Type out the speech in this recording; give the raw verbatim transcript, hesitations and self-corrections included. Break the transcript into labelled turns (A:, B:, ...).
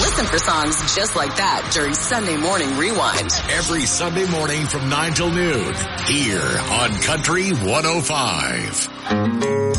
A: Listen for songs just like that during Sunday Morning Rewind.
B: Every Sunday morning from nine till noon here on Country one oh five.